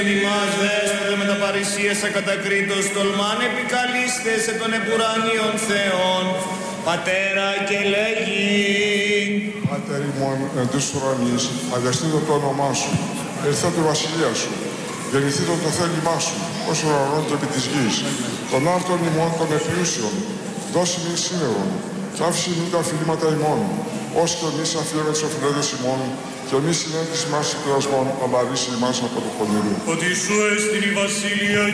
Δημάς δέσποτε με τα παρησίες ακατακρίτως τολμάν επικαλείστε σε των επουρανίων Θεών, Πατέρα και λέγει. Πάτερ ημών εν τους ουρανείς, αγιαστήτω το όνομά σου, ελθέτω η βασιλεία σου, γεννηθήτω το θέλημά σου, ως ουρανών και επί της γης, των άρτων ημών των επλούσιων, δώσει μην σήμερον, κι άφηση μην τα αφιλήματα ημών, ως και εμείς αφιέρουμε τις οφειλέτες ημών, και εμείς συνέντης μας υπερασμών, αμαρίσει ημάς από το πονηρού. Ότι σου έστειν η βασιλεία